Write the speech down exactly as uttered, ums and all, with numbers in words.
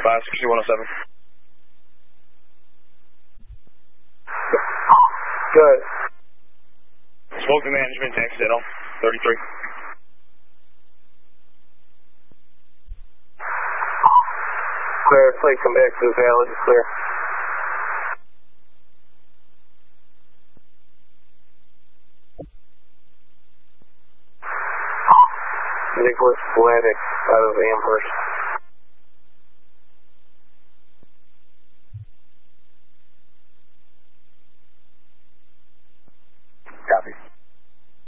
five six two one oh seven. Good. Smoke management, accidental, thirty-three. Clear, please come back to the valley, clear. Nicholas Vladik out of Amherst.